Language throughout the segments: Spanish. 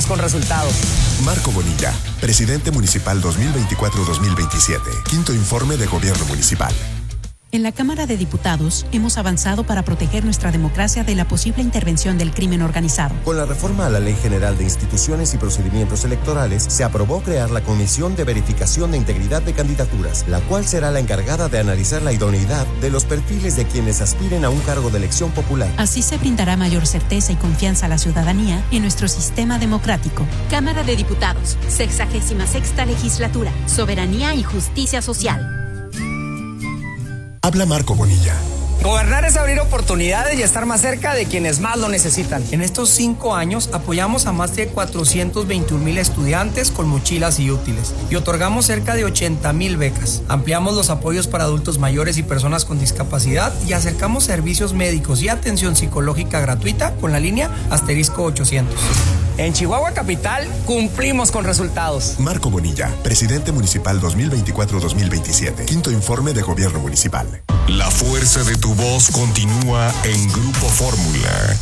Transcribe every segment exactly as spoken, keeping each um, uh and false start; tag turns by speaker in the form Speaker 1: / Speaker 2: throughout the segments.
Speaker 1: Cumplimos con resultados.
Speaker 2: Marco Bonilla, presidente municipal dos mil veinticuatro a dos mil veintisiete. Quinto informe de gobierno municipal.
Speaker 3: En la Cámara de Diputados hemos avanzado para proteger nuestra democracia de la posible intervención del crimen organizado.
Speaker 4: Con la reforma a la Ley General de Instituciones y Procedimientos Electorales, se aprobó crear la Comisión de Verificación de Integridad de Candidaturas, la cual será la encargada de analizar la idoneidad de los perfiles de quienes aspiren a un cargo de elección popular.
Speaker 3: Así se brindará mayor certeza y confianza a la ciudadanía en nuestro sistema democrático.
Speaker 5: Cámara de Diputados, sexagésima sexta legislatura, soberanía y justicia social.
Speaker 2: Habla Marco Bonilla.
Speaker 1: Gobernar es abrir oportunidades y estar más cerca de quienes más lo necesitan.
Speaker 6: En estos cinco años apoyamos a más de cuatrocientos veintiún mil estudiantes con mochilas y útiles y otorgamos cerca de ochenta mil becas. Ampliamos los apoyos para adultos mayores y personas con discapacidad y acercamos servicios médicos y atención psicológica gratuita con la línea asterisco ochocientos.
Speaker 1: En Chihuahua Capital cumplimos con resultados.
Speaker 2: Marco Bonilla, presidente municipal dos mil veinticuatro a dos mil veintisiete. Quinto informe de gobierno municipal.
Speaker 7: La fuerza de tu voz continúa en Grupo Fórmula.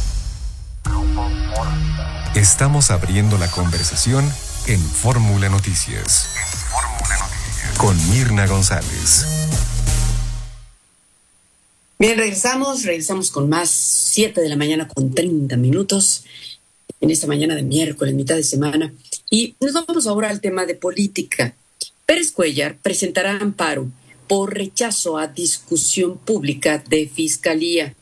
Speaker 7: Estamos abriendo la conversación en Fórmula Noticias. En Fórmula Noticias. Con Mirna González.
Speaker 8: Bien, regresamos, regresamos con más, siete de la mañana con treinta minutos. En esta mañana de miércoles, mitad de semana. Y nos vamos ahora al tema de política. Pérez Cuéllar presentará amparo por rechazo a discusión pública de Fiscalía.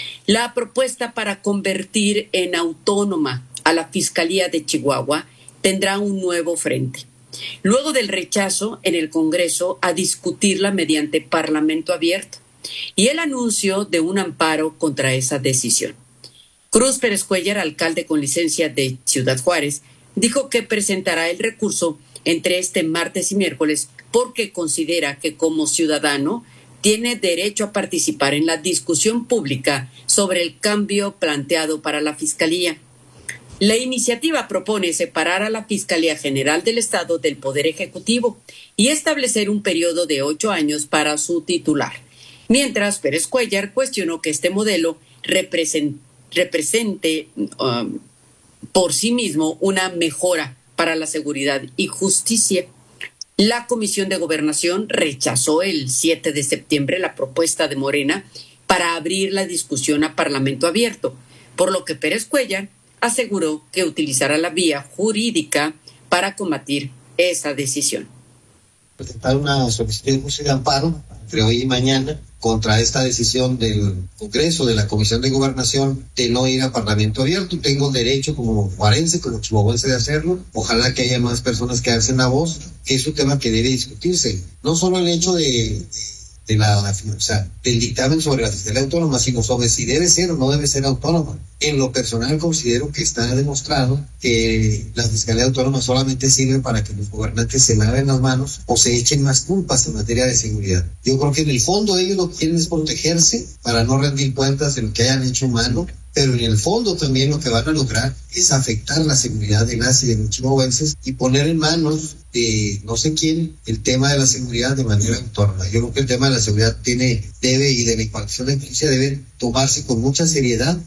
Speaker 8: La propuesta para convertir en autónoma a la Fiscalía de Chihuahua tendrá un nuevo frente. Luego del rechazo en el Congreso a discutirla mediante Parlamento abierto y el anuncio de un amparo contra esa decisión. Cruz Pérez Cuéllar, alcalde con licencia de Ciudad Juárez, dijo que presentará el recurso entre este martes y miércoles porque considera que como ciudadano tiene derecho a participar en la discusión pública sobre el cambio planteado para la Fiscalía. La iniciativa propone separar a la Fiscalía General del Estado del Poder Ejecutivo y establecer un periodo de ocho años para su titular. Mientras, Pérez Cuéllar cuestionó que este modelo representa represente um, por sí mismo una mejora para la seguridad y justicia. La Comisión de Gobernación rechazó el siete de septiembre la propuesta de Morena para abrir la discusión a Parlamento abierto, por lo que Pérez Cuéllar aseguró que utilizará la vía jurídica para combatir esa decisión.
Speaker 9: Presentar una solicitud de amparo entre hoy y mañana contra esta decisión del Congreso, de la Comisión de Gobernación, de no ir a Parlamento abierto. Tengo derecho como juarense, como chihuahuense de hacerlo. Ojalá que haya más personas que alcen la voz, que es un tema que debe discutirse. No solo el hecho de, de la, o sea, del dictamen sobre la Fiscalía Autónoma, sino sobre si debe ser o no debe ser autónoma. En lo personal considero que está demostrado que la Fiscalía Autónoma solamente sirve para que los gobernantes se laven las manos o se echen más culpas en materia de seguridad. Yo creo que en el fondo ellos lo que quieren es protegerse para no rendir cuentas de lo que hayan hecho malo, pero en el fondo también lo que van a lograr es afectar la seguridad de las y de los chihuahuenses y poner en manos de no sé quién el tema de la seguridad de manera autónoma. Yo creo que el tema de la seguridad tiene, debe y de la impartición de justicia debe tomarse con mucha seriedad.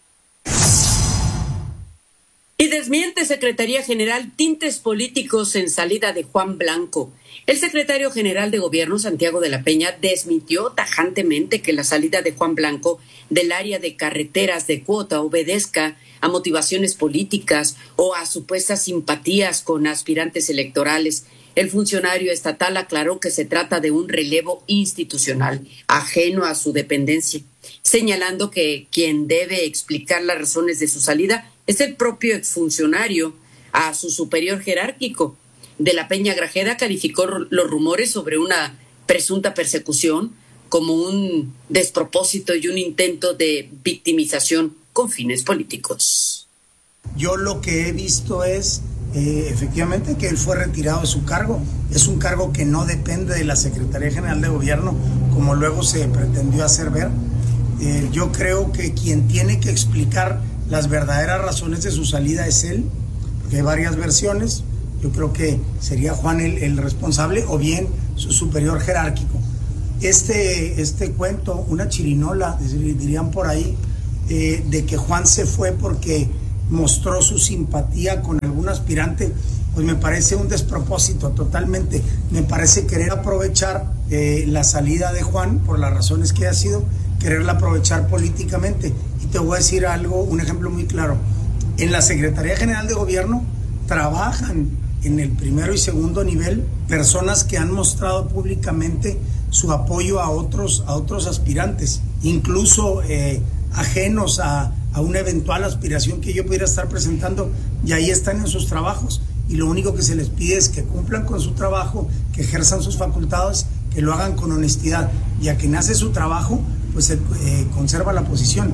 Speaker 8: Y desmiente Secretaría General tintes políticos en salida de Juan Blanco. El secretario general de Gobierno, Santiago de la Peña, desmintió tajantemente que la salida de Juan Blanco del área de carreteras de Cuota obedezca a motivaciones políticas o a supuestas simpatías con aspirantes electorales. El funcionario estatal aclaró que se trata de un relevo institucional ajeno a su dependencia, señalando que quien debe explicar las razones de su salida es el propio exfuncionario a su superior jerárquico. De la Peña Grajeda calificó los rumores sobre una presunta persecución como un despropósito y un intento de victimización con fines políticos.
Speaker 10: Yo lo que he visto es eh, efectivamente que él fue retirado de su cargo. Es un cargo que no depende de la Secretaría General de Gobierno, como luego se pretendió hacer ver. Eh, yo creo que quien tiene que explicar las verdaderas razones de su salida es él, porque hay varias versiones. Yo creo que sería Juan el, el responsable o bien su superior jerárquico. Este, este cuento, una chirinola, dirían por ahí, eh, de que Juan se fue porque mostró su simpatía con algún aspirante, pues me parece un despropósito totalmente. Me parece querer aprovechar eh, la salida de Juan, por las razones que ha sido, quererla aprovechar políticamente. Y te voy a decir algo, un ejemplo muy claro. En la Secretaría General de Gobierno trabajan en el primero y segundo nivel personas que han mostrado públicamente su apoyo a otros, a otros aspirantes, incluso eh, ajenos a, a una eventual aspiración que yo pudiera estar presentando, y ahí están en sus trabajos. Y lo único que se les pide es que cumplan con su trabajo, que ejerzan sus facultades, que lo hagan con honestidad. Y a quien hace su trabajo, pues eh, conserva la posición.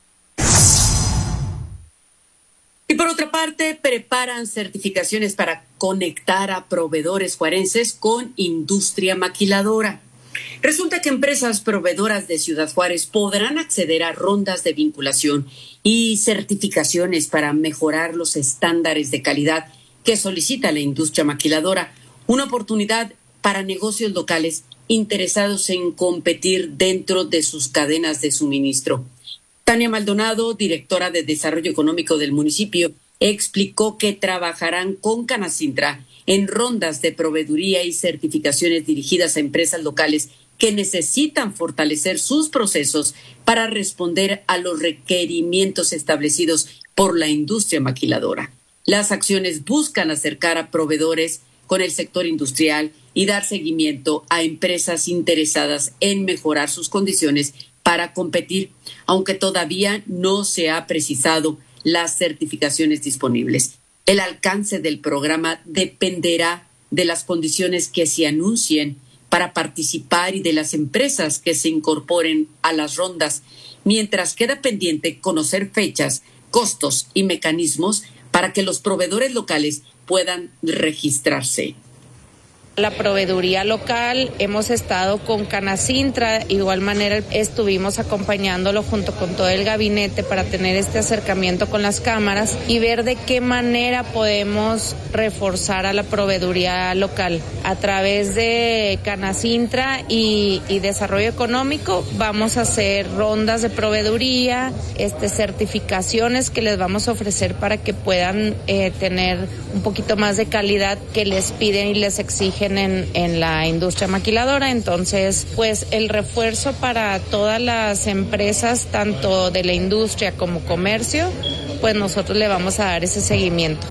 Speaker 8: Y por otra parte, preparan certificaciones para conectar a proveedores juarenses con industria maquiladora. Resulta que empresas proveedoras de Ciudad Juárez podrán acceder a rondas de vinculación y certificaciones para mejorar los estándares de calidad que solicita la industria maquiladora, una oportunidad para negocios locales interesados en competir dentro de sus cadenas de suministro. Tania Maldonado, directora de Desarrollo Económico del municipio, explicó que trabajarán con Canacintra en rondas de proveeduría y certificaciones dirigidas a empresas locales que necesitan fortalecer sus procesos para responder a los requerimientos establecidos por la industria maquiladora. Las acciones buscan acercar a proveedores con el sector industrial y dar seguimiento a empresas interesadas en mejorar sus condiciones para competir, aunque todavía no se ha precisado las certificaciones disponibles. El alcance del programa dependerá de las condiciones que se anuncien para participar y de las empresas que se incorporen a las rondas, mientras queda pendiente conocer fechas, costos y mecanismos para que los proveedores locales puedan registrarse.
Speaker 11: La proveeduría local, hemos estado con Canacintra, igual manera estuvimos acompañándolo junto con todo el gabinete para tener este acercamiento con las cámaras y ver de qué manera podemos reforzar a la proveeduría local. A través de Canacintra y, y Desarrollo Económico vamos a hacer rondas de proveeduría, este, certificaciones que les vamos a ofrecer para que puedan eh, tener un poquito más de calidad que les piden y les exigen En, en la industria maquiladora. Entonces, pues el refuerzo para todas las empresas, tanto de la industria como comercio, pues nosotros le vamos a dar ese seguimiento.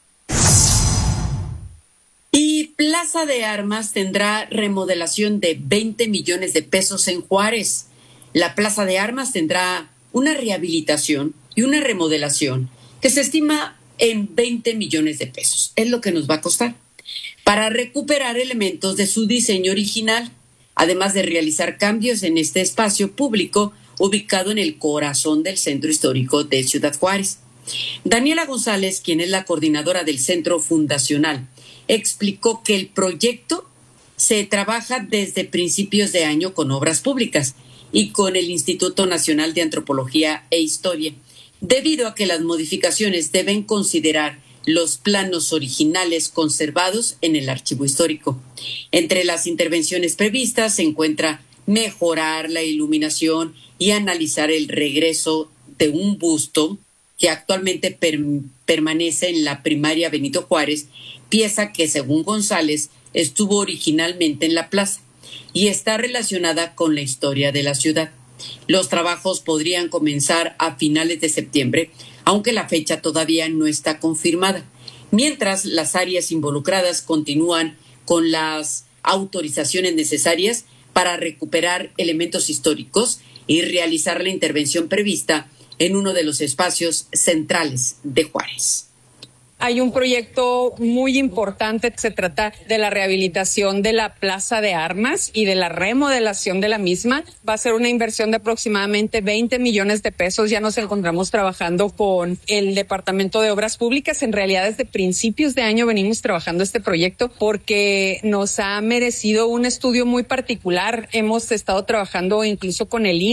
Speaker 8: Y Plaza de Armas tendrá remodelación de veinte millones de pesos en Juárez. La Plaza de Armas tendrá una rehabilitación y una remodelación que se estima en veinte millones de pesos. Es lo que nos va a costar, para recuperar elementos de su diseño original, además de realizar cambios en este espacio público ubicado en el corazón del centro histórico de Ciudad Juárez. Daniela González, quien es la coordinadora del Centro Fundacional, explicó que el proyecto se trabaja desde principios de año con obras públicas y con el Instituto Nacional de Antropología e Historia, debido a que las modificaciones deben considerar los planos originales conservados en el archivo histórico. Entre las intervenciones previstas se encuentra mejorar la iluminación y analizar el regreso de un busto que actualmente per- permanece en la primaria Benito Juárez, pieza que, según González, estuvo originalmente en la plaza y está relacionada con la historia de la ciudad. Los trabajos podrían comenzar a finales de septiembre, aunque la fecha todavía no está confirmada, mientras las áreas involucradas continúan con las autorizaciones necesarias para recuperar elementos históricos y realizar la intervención prevista en uno de los espacios centrales de Juárez.
Speaker 12: Hay un proyecto muy importante que se trata de la rehabilitación de la Plaza de Armas y de la remodelación de la misma. Va a ser una inversión de aproximadamente veinte millones de pesos. Ya nos encontramos trabajando con el Departamento de Obras Públicas. En realidad, desde principios de año venimos trabajando este proyecto porque nos ha merecido un estudio muy particular. Hemos estado trabajando incluso con el I N A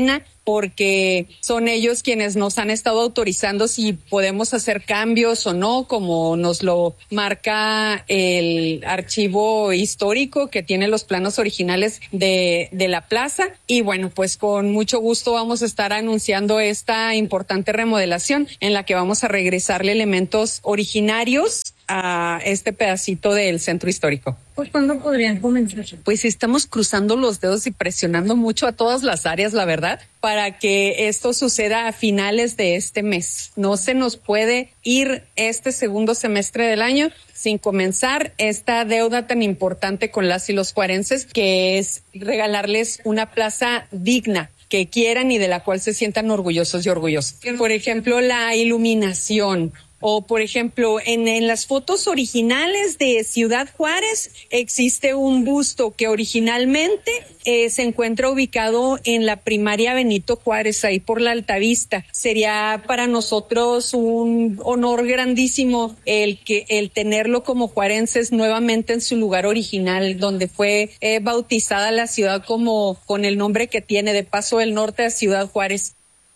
Speaker 12: porque son ellos quienes nos han estado autorizando si podemos hacer cambios o no, como nos lo marca el archivo histórico que tiene los planos originales de, de la plaza. Y bueno, pues con mucho gusto vamos a estar anunciando esta importante remodelación en la que vamos a regresarle elementos originarios a este pedacito del centro histórico.
Speaker 13: ¿Pues cuándo podrían comenzar?
Speaker 12: Pues estamos cruzando los dedos y presionando mucho a todas las áreas, la verdad, para que esto suceda a finales de este mes. No se nos puede ir este segundo semestre del año sin comenzar esta deuda tan importante con las y los juarenses, que es regalarles una plaza digna, que quieran y de la cual se sientan orgullosos y orgullosas. Por ejemplo, la iluminación. O, por ejemplo, en, en las fotos originales de Ciudad Juárez existe un busto que originalmente eh, se encuentra ubicado en la primaria Benito Juárez, ahí por la Altavista. Sería para nosotros un honor grandísimo el que el tenerlo como juarenses nuevamente en su lugar original, donde fue eh, bautizada la ciudad como con el nombre que tiene, de Paso del Norte a Ciudad Juárez.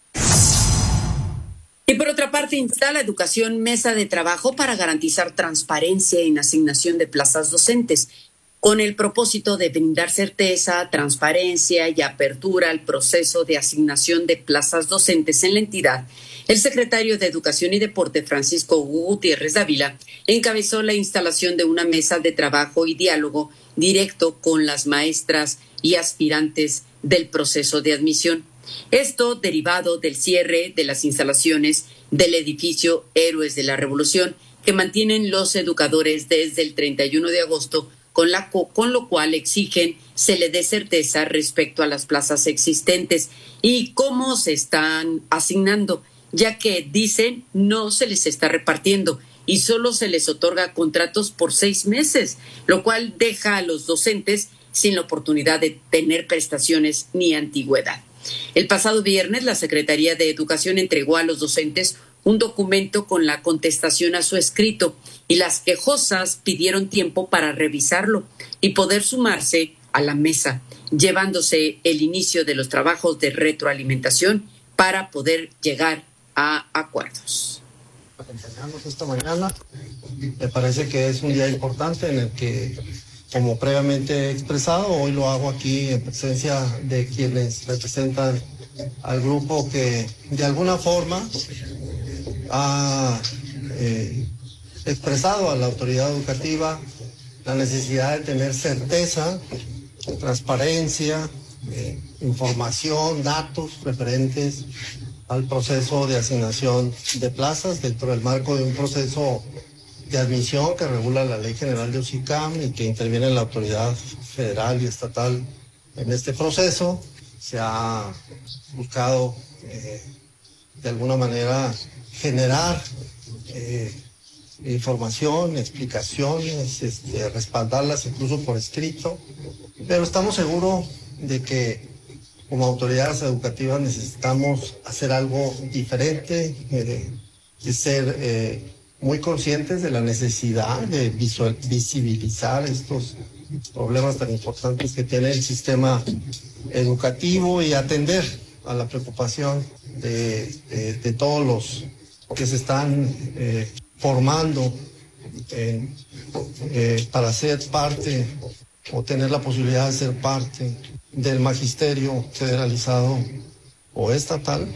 Speaker 8: Y por otra parte, instala Educación mesa de trabajo para garantizar transparencia en asignación de plazas docentes, con el propósito de brindar certeza, transparencia y apertura al proceso de asignación de plazas docentes en la entidad. El secretario de Educación y Deporte, Francisco Gutiérrez Dávila, encabezó la instalación de una mesa de trabajo y diálogo directo con las maestras y aspirantes del proceso de admisión. Esto derivado del cierre de las instalaciones del edificio Héroes de la Revolución que mantienen los educadores desde el treinta y uno de agosto, con, la, con lo cual exigen se le dé certeza respecto a las plazas existentes y cómo se están asignando, ya que dicen no se les está repartiendo y solo se les otorga contratos por seis meses, lo cual deja a los docentes sin la oportunidad de tener prestaciones ni antigüedad. El pasado viernes, la Secretaría de Educación entregó a los docentes un documento con la contestación a su escrito y las quejosas pidieron tiempo para revisarlo y poder sumarse a la mesa, llevándose el inicio de los trabajos de retroalimentación para poder llegar a acuerdos.
Speaker 14: Acompañarnos esta mañana, me parece que es un día importante en el que, como previamente he expresado, hoy lo hago aquí en presencia de quienes representan al grupo que de alguna forma ha eh, expresado a la autoridad educativa la necesidad de tener certeza, transparencia, eh, información, datos referentes al proceso de asignación de plazas dentro del marco de un proceso de admisión que regula la Ley General de UCICAM y que interviene la autoridad federal y estatal en este proceso. Se ha buscado eh, de alguna manera generar eh, información, explicaciones, este, respaldarlas incluso por escrito, pero estamos seguros de que como autoridades educativas necesitamos hacer algo diferente, eh, de ser eh, muy conscientes de la necesidad de visual, visibilizar estos problemas tan importantes que tiene el sistema educativo y atender a la preocupación de, de, de todos los que se están eh, formando eh, eh, para ser parte o tener la posibilidad de ser parte del magisterio federalizado o estatal.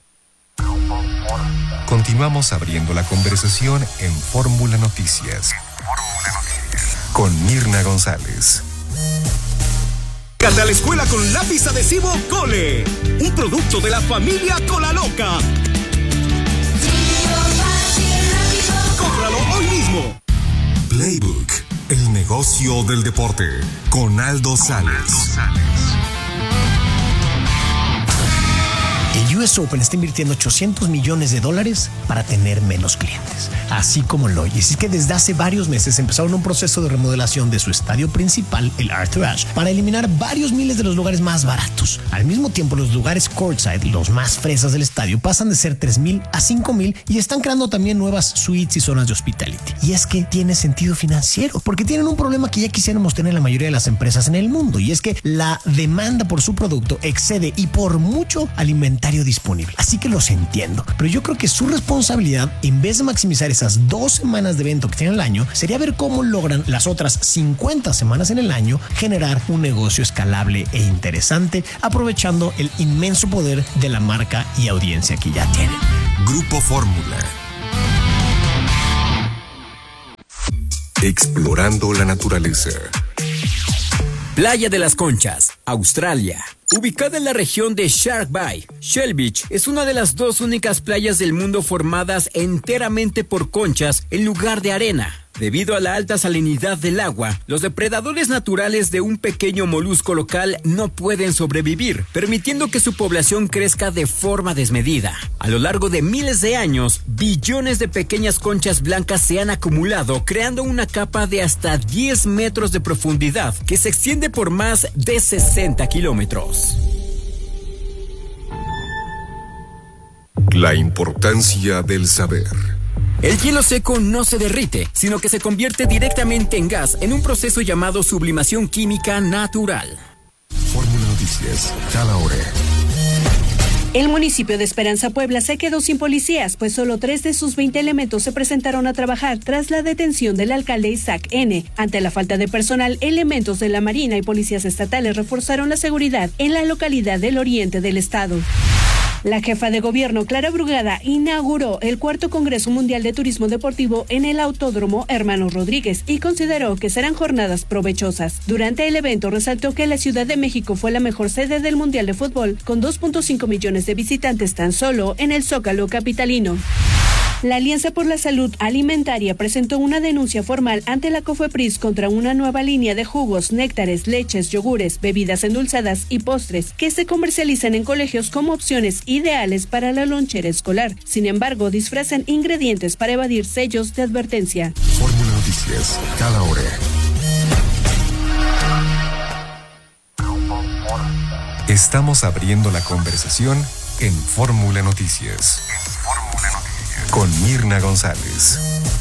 Speaker 7: Continuamos abriendo la conversación en Fórmula Noticias con Mirna González.
Speaker 15: Cállate a la escuela con lápiz adhesivo Cole, un producto de la familia Cola Loca. Cómpralo hoy mismo.
Speaker 7: Playbook, el negocio del deporte, con Aldo Sales.
Speaker 16: El U S Open está invirtiendo ochocientos millones de dólares para tener menos clientes. Así como lo oyes. Es que desde hace varios meses empezaron un proceso de remodelación de su estadio principal, el Arthur Ashe, para eliminar varios miles de los lugares más baratos. Al mismo tiempo, los lugares courtside, los más fresas del estadio, pasan de ser tres mil a cinco mil y están creando también nuevas suites y zonas de hospitality. Y es que tiene sentido financiero, porque tienen un problema que ya quisiéramos tener la mayoría de las empresas en el mundo, y es que la demanda por su producto excede y por mucho al inventario disponible. Así que los entiendo, pero yo creo que su responsabilidad, en vez de maximizar esas dos semanas de evento que tienen al año, sería ver cómo logran las otras cincuenta semanas en el año generar un negocio escalable e interesante, aprovechando el inmenso poder de la marca y audiencia que ya tienen.
Speaker 7: Grupo Fórmula. Explorando la naturaleza.
Speaker 17: Playa de las Conchas, Australia. Ubicada en la región de Shark Bay, Shell Beach es una de las dos únicas playas del mundo formadas enteramente por conchas en lugar de arena. Debido a la alta salinidad del agua, los depredadores naturales de un pequeño molusco local no pueden sobrevivir, permitiendo que su población crezca de forma desmedida. A lo largo de miles de años, billones de pequeñas conchas blancas se han acumulado, creando una capa de hasta diez metros de profundidad que se extiende por más de sesenta kilómetros.
Speaker 7: La importancia del saber.
Speaker 17: El hielo seco no se derrite, sino que se convierte directamente en gas en un proceso llamado sublimación química natural.
Speaker 7: Fórmula Noticias, cada hora.
Speaker 18: El municipio de Esperanza, Puebla, se quedó sin policías, pues solo tres de sus veinte elementos se presentaron a trabajar tras la detención del alcalde Isaac N. Ante la falta de personal, elementos de la Marina y policías estatales reforzaron la seguridad en la localidad del oriente del estado. La jefa de gobierno, Clara Brugada, inauguró el cuarto Congreso Mundial de Turismo Deportivo en el Autódromo Hermanos Rodríguez y consideró que serán jornadas provechosas. Durante el evento resaltó que la Ciudad de México fue la mejor sede del Mundial de Fútbol, con dos punto cinco millones de visitantes tan solo en el Zócalo capitalino. La Alianza por la Salud Alimentaria presentó una denuncia formal ante la COFEPRIS contra una nueva línea de jugos, néctares, leches, yogures, bebidas endulzadas y postres que se comercializan en colegios como opciones ideales para la lonchera escolar. Sin embargo, disfrazan ingredientes para evadir sellos de advertencia.
Speaker 7: Fórmula Noticias, cada hora. Estamos abriendo la conversación en Fórmula Noticias. Fórmula Noticias. Con Mirna González.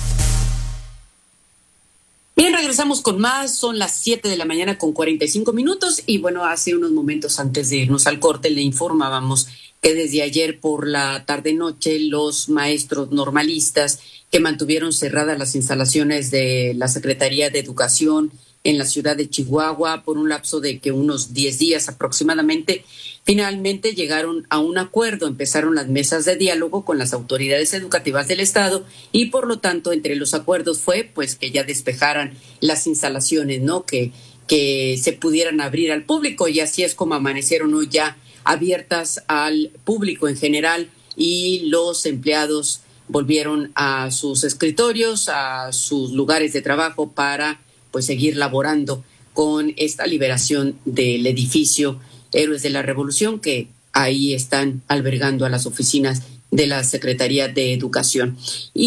Speaker 8: Bien, regresamos con más. Son las siete de la mañana con cuarenta y cinco minutos. Y bueno, hace unos momentos antes de irnos al corte le informábamos que desde ayer por la tarde-noche los maestros normalistas que mantuvieron cerradas las instalaciones de la Secretaría de Educación en la ciudad de Chihuahua por un lapso de que unos diez días aproximadamente, finalmente llegaron a un acuerdo, empezaron las mesas de diálogo con las autoridades educativas del estado y por lo tanto entre los acuerdos fue pues que ya despejaran las instalaciones, ¿no? Que, que se pudieran abrir al público y así es como amanecieron hoy ya abiertas al público en general y los empleados volvieron a sus escritorios, a sus lugares de trabajo para pues seguir laborando con esta liberación del edificio Héroes de la Revolución, que ahí están albergando a las oficinas de la Secretaría de Educación.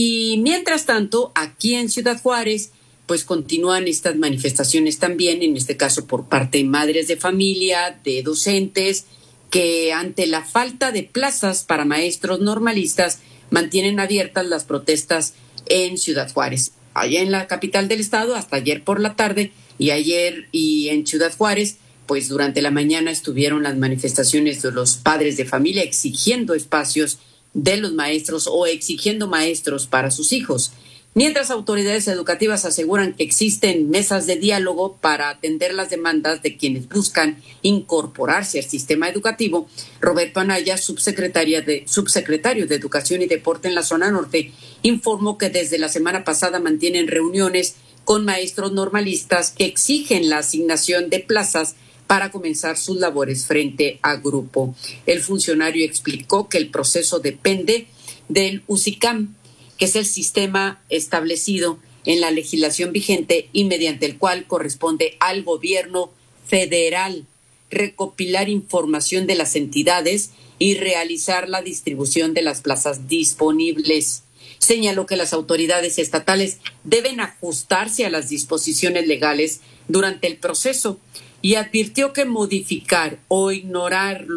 Speaker 8: Y mientras tanto, aquí en Ciudad Juárez, pues continúan estas manifestaciones también, en este caso por parte de madres de familia, de docentes, que ante la falta de plazas para maestros normalistas, mantienen abiertas las protestas en Ciudad Juárez. Allá en la capital del estado, hasta ayer por la tarde, y ayer y en Ciudad Juárez, pues durante la mañana estuvieron las manifestaciones de los padres de familia exigiendo espacios de los maestros o exigiendo maestros para sus hijos. Mientras autoridades educativas aseguran que existen mesas de diálogo para atender las demandas de quienes buscan incorporarse al sistema educativo, Roberto Anaya, subsecretaria de, subsecretario de Educación y Deporte en la zona norte, informó que desde la semana pasada mantienen reuniones con maestros normalistas que exigen la asignación de plazas para comenzar sus labores frente a grupo. El funcionario explicó que el proceso depende del U S I C A M, que es el sistema establecido en la legislación vigente y mediante el cual corresponde al gobierno federal recopilar información de las entidades y realizar la distribución de las plazas disponibles. Señaló que las autoridades estatales deben ajustarse a las disposiciones legales durante el proceso y advirtió que modificar o ignorar